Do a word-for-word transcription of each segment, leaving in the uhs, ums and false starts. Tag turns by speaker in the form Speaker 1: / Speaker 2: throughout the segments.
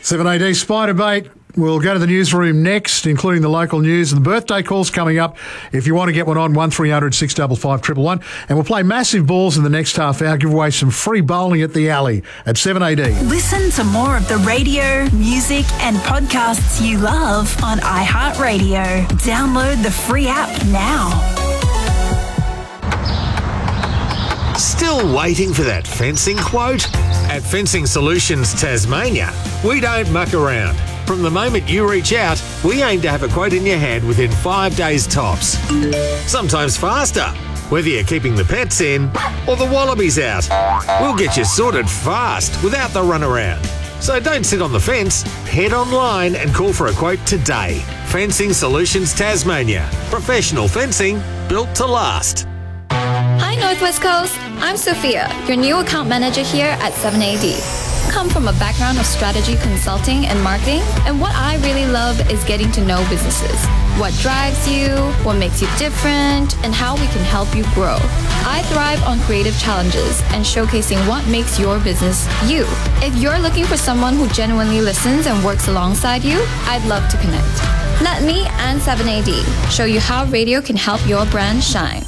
Speaker 1: seven A D Spider Bait. We'll go to the newsroom next, including the local news and the birthday calls coming up. If you want to get one on, one three hundred six five five one one one. And we'll play massive balls in the next half hour, give away some free bowling at the Alley at seven A D.
Speaker 2: Listen to more of the radio, music and podcasts you love on iHeartRadio. Download the free app now.
Speaker 3: Still waiting for that fencing quote? At Fencing Solutions Tasmania, we don't muck around. From the moment you reach out, we aim to have a quote in your hand within five days tops. Sometimes faster, whether you're keeping the pets in or the wallabies out. We'll get you sorted fast without the runaround. So don't sit on the fence, head online and call for a quote today. Fencing Solutions Tasmania. Professional fencing built to last.
Speaker 4: Hi Northwest Coast, I'm Sophia, your new account manager here at seven A D. Come from a background of strategy consulting and marketing, and what I really love is getting to know businesses. What drives you, what makes you different, and how we can help you grow. I thrive on creative challenges and showcasing what makes your business you. If you're looking for someone who genuinely listens and works alongside you, I'd love to connect. Let me and seven A D show you how radio can help your brand shine.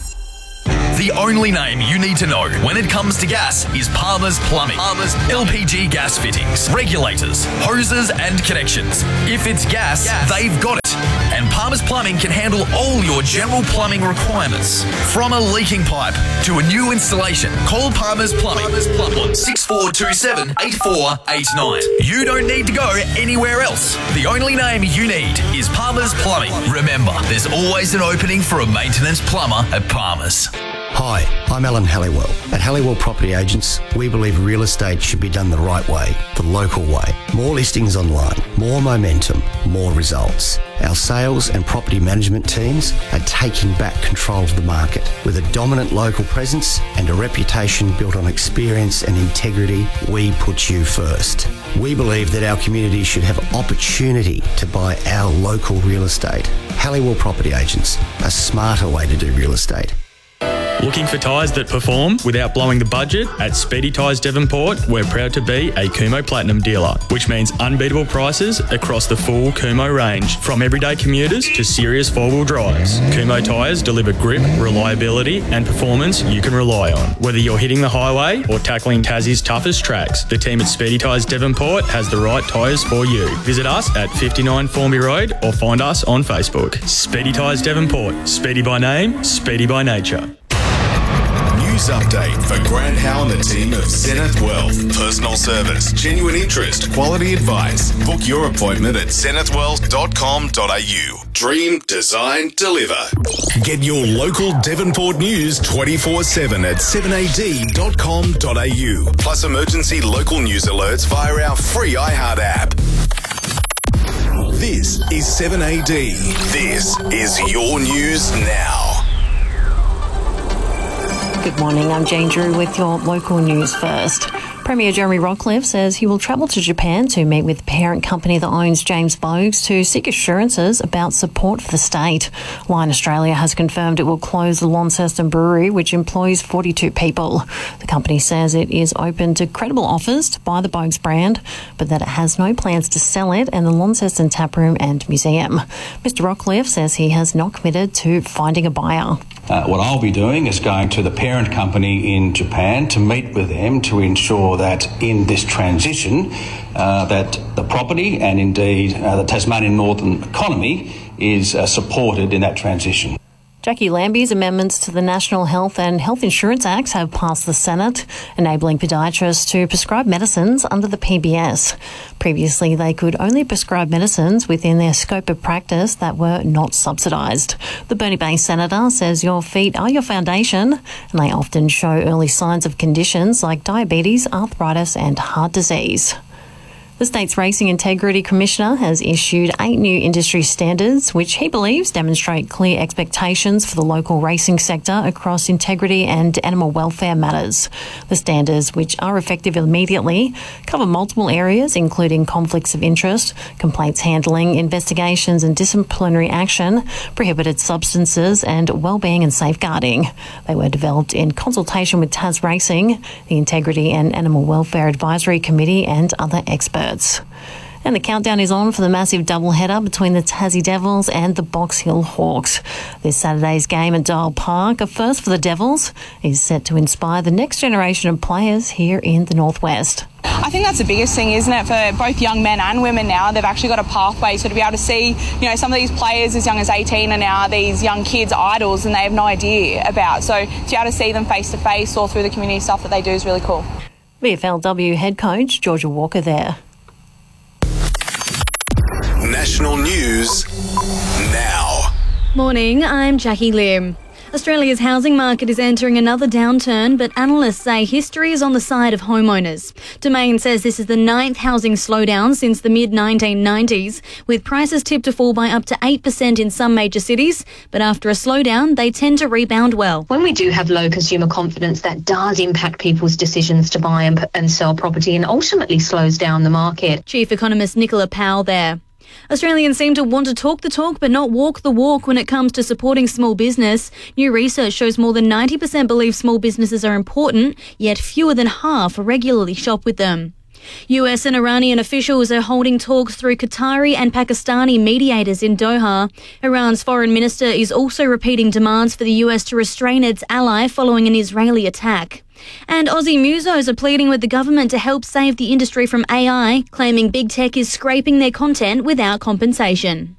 Speaker 5: The only name you need to know when it comes to gas is Palmer's Plumbing. Palmer's L P G gas fittings, regulators, hoses and connections. If it's gas, gas, they've got it. And Palmer's Plumbing can handle all your general plumbing requirements. From a leaking pipe to a new installation, call Palmer's Plumbing, Palmer's Plumbing. on six four two seven, eight four eight nine. You don't need to go anywhere else. The only name you need is Palmer's Plumbing. Remember, there's always an opening for a maintenance plumber at Palmer's.
Speaker 6: Hi, I'm Alan Halliwell. At Halliwell Property Agents, we believe real estate should be done the right way, the local way. More listings online, more momentum, more results. Our sales and property management teams are taking back control of the market. With a dominant local presence and a reputation built on experience and integrity, we put you first. We believe that our community should have opportunity to buy our local real estate. Halliwell Property Agents, a smarter way to do real estate.
Speaker 7: Looking for tyres that perform without blowing the budget? At Speedy Tyres Devonport, we're proud to be a Kumho Platinum dealer, which means unbeatable prices across the full Kumho range, from everyday commuters to serious four-wheel drives. Kumho tyres deliver grip, reliability and performance you can rely on. Whether you're hitting the highway or tackling Tassie's toughest tracks, the team at Speedy Tyres Devonport has the right tyres for you. Visit us at fifty-nine Formby Road or find us on Facebook. Speedy Tyres Devonport. Speedy by name, speedy by nature.
Speaker 8: News update for Grant Howe and the team of Zenith Wealth. Personal service, genuine interest, quality advice. Book your appointment at zenith wealth dot com dot a u. Dream, design, deliver. Get your local Devonport news twenty-four seven at seven a d dot com dot a u. Plus emergency local news alerts via our free iHeart app. This is seven A D. This is your news now.
Speaker 9: Good morning, I'm Jane Drew with your local news first. Premier Jeremy Rockliff says he will travel to Japan to meet with the parent company that owns James Boag's to seek assurances about support for the state. Lion Australia has confirmed it will close the Launceston Brewery, which employs forty-two people. The company says it is open to credible offers to buy the Boag's brand, but that it has no plans to sell it and the Launceston Taproom and Museum. Mister Rockliff says he has not committed to finding a buyer.
Speaker 10: Uh, what I'll be doing is going to the parent company in Japan to meet with them to ensure that in this transition uh, that the property and indeed uh, the Tasmanian Northern economy is uh, supported in that transition.
Speaker 9: Jackie Lambie's amendments to the National Health and Health Insurance Acts have passed the Senate, enabling podiatrists to prescribe medicines under the P B S. Previously, they could only prescribe medicines within their scope of practice that were not subsidised. The Burnie Bay senator says your feet are your foundation, and they often show early signs of conditions like diabetes, arthritis and heart disease. The state's Racing Integrity Commissioner has issued eight new industry standards, which he believes demonstrate clear expectations for the local racing sector across integrity and animal welfare matters. The standards, which are effective immediately, cover multiple areas, including conflicts of interest, complaints handling, investigations and disciplinary action, prohibited substances, and wellbeing and safeguarding. They were developed in consultation with Tas Racing, the Integrity and Animal Welfare Advisory Committee, and other experts. And the countdown is on for the massive doubleheader between the Tassie Devils and the Box Hill Hawks. This Saturday's game at Dial Park, a first for the Devils, is set to inspire the next generation of players here in the Northwest.
Speaker 11: I think that's the biggest thing, isn't it, for both young men and women now. They've actually got a pathway, so to be able to see, you know, some of these players as young as eighteen are now these young kids' idols and they have no idea about. So to be able to see them face to face or through the community stuff that they do is really cool.
Speaker 9: V F L W head coach Georgia Walker there.
Speaker 8: National news now.
Speaker 12: Morning, I'm Jackie Lim. Australia's housing market is entering another downturn, but analysts say history is on the side of homeowners. Domain says this is the ninth housing slowdown since the mid nineteen nineties, with prices tipped to fall by up to eight percent in some major cities. But after a slowdown, they tend to rebound well.
Speaker 13: When we do have low consumer confidence, that does impact people's decisions to buy and, and sell property and ultimately slows down the market.
Speaker 12: Chief economist Nicola Powell there. Australians seem to want to talk the talk but not walk the walk when it comes to supporting small business. New research shows more than ninety percent believe small businesses are important, yet fewer than half regularly shop with them. U S and Iranian officials are holding talks through Qatari and Pakistani mediators in Doha. Iran's foreign minister is also repeating demands for the U S to restrain its ally following an Israeli attack. And Aussie musos are pleading with the government to help save the industry from A I, claiming big tech is scraping their content without compensation.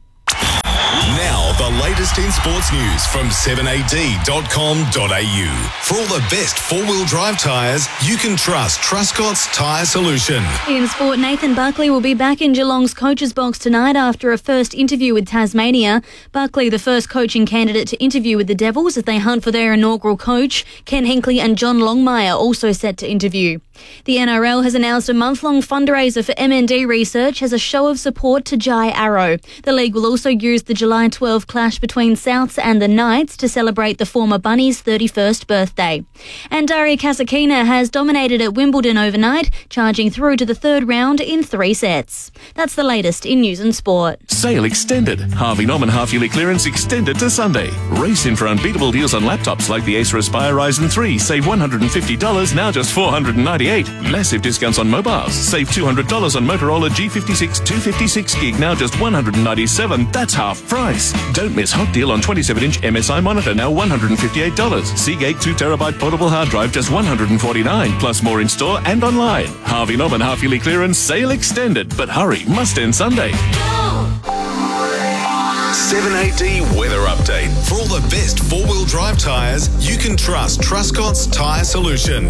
Speaker 8: Now, the latest in sports news from seven a d dot com dot a u. For all the best four-wheel drive tyres, you can trust Truscott's Tyre Solution.
Speaker 12: In sport, Nathan Buckley will be back in Geelong's coach's box tonight after a first interview with Tasmania. Buckley, the first coaching candidate to interview with the Devils as they hunt for their inaugural coach. Ken Hinkley and John Longmire also set to interview. The N R L has announced a month-long fundraiser for M N D research as a show of support to Jai Arrow. The league will also use the July twelfth clash between Souths and the Knights to celebrate the former Bunny's thirty-first birthday. And Daria Kasatkina has dominated at Wimbledon overnight, charging through to the third round in three sets. That's the latest in news and sport.
Speaker 14: Sale extended. Harvey Norman half-yearly clearance extended to Sunday. Race in for unbeatable deals on laptops like the Acer Aspire Ryzen three. Save one hundred fifty dollars, now just four hundred ninety-eight dollars. Massive discounts on mobiles. Save two hundred dollars on Motorola G fifty-six two fifty-six gig, now just one hundred ninety-seven dollars. That's half price. Don't miss hot deal on twenty-seven inch M S I monitor, now one hundred fifty-eight dollars. Seagate two terabyte portable hard drive, just one hundred forty-nine dollars. Plus more in store and online. Harvey Norman half-yearly clearance sale extended. But hurry, must end Sunday.
Speaker 8: seven a d weather update. For all the best four-wheel drive tyres, you can trust Truscott's Tyre Solution.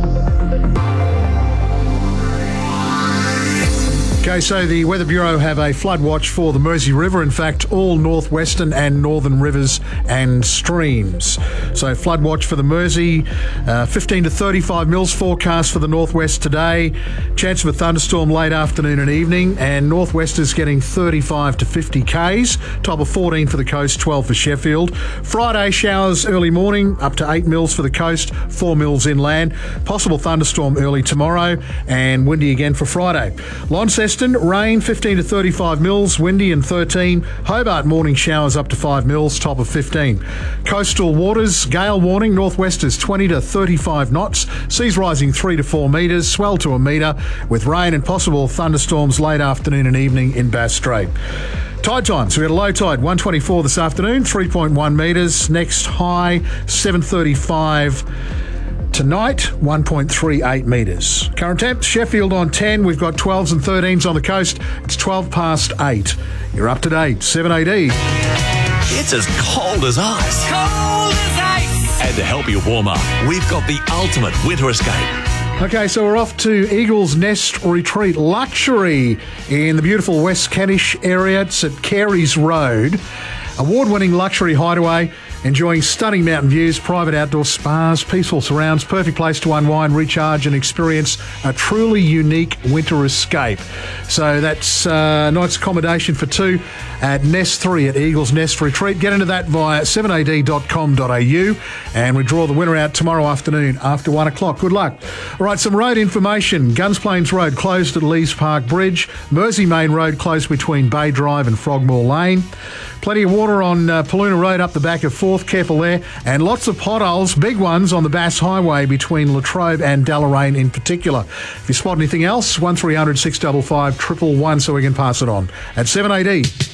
Speaker 1: Okay, so the Weather Bureau have a flood watch for the Mersey River. In fact, all northwestern and northern rivers and streams. So flood watch for the Mersey, uh, fifteen to thirty-five mils forecast for the northwest today. Chance of a thunderstorm late afternoon and evening, and northwesters getting thirty-five to fifty k's. Top of fourteen for the coast, twelve for Sheffield. Friday, showers early morning, up to eight mils for the coast, four mils inland. Possible thunderstorm early tomorrow, and windy again for Friday. Launceston, rain fifteen to thirty-five mils, windy and thirteen. Hobart, morning showers up to five mils, top of fifteen. Coastal waters, gale warning, northwesters twenty to thirty-five knots, seas rising three to four metres, swell to a metre, with rain and possible thunderstorms late afternoon and evening in Bass Strait. Tide times, we had a low tide, one twenty-four this afternoon, three point one metres. Next high, seven thirty-five. Tonight, one point three eight metres. Current temp, Sheffield on ten. We've got twelves and thirteens on the coast. It's twelve past eight. You're up to date, seven A D.
Speaker 14: It's as cold as ice.
Speaker 15: Cold as ice.
Speaker 14: And to help you warm up, we've got the ultimate winter escape.
Speaker 1: Okay, so we're off to Eagles Nest Retreat Luxury in the beautiful West Kentish area. It's at Carey's Road. Award-winning luxury hideaway, enjoying stunning mountain views, private outdoor spas, peaceful surrounds, perfect place to unwind, recharge and experience a truly unique winter escape. So that's uh, night's accommodation for two at Nest three at Eagles Nest Retreat. Get into that via seven a d dot com dot a u, and we draw the winner out tomorrow afternoon after one o'clock. Good luck. All right, some road information. Guns Plains Road closed at Lees Park Bridge. Mersey Main Road closed between Bay Drive and Frogmore Lane. Plenty of water on uh, Paloona Road up the back of four north, careful there. And lots of potholes, big ones on the Bass Highway between Latrobe and Deloraine in particular. If you spot anything else, one three hundred six five five, one one one so we can pass it on. At seven eighty.